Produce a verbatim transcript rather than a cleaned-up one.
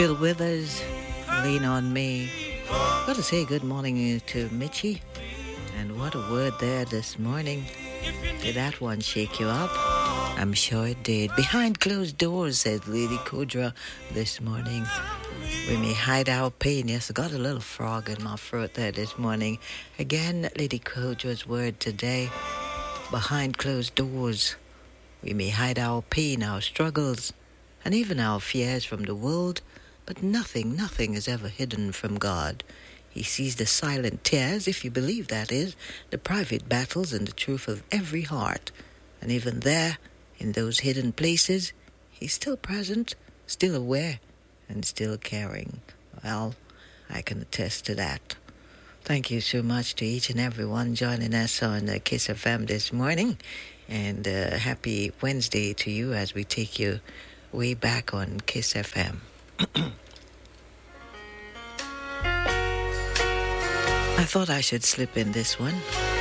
Bill Withers, Lean on Me. Gotta say good morning to Mitchie. And what a word there this morning. Did that one shake you up? I'm sure it did. Behind closed doors, said Lady Kudra this morning. We may hide our pain. Yes, I got a little frog in my throat there this morning. Again, Lady Kudra's word today. Behind closed doors, we may hide our pain, our struggles, and even our fears from the world, but nothing, nothing is ever hidden from God. He sees the silent tears, if you believe that is, the private battles and the truth of every heart. And even there, in those hidden places, He's still present, still aware, and still caring. Well, I can attest to that. Thank you so much to each and every one joining us on uh, Kiss F M this morning. And uh, happy Wednesday to you as we take you way back on Kiss F M. I thought I should slip in this one.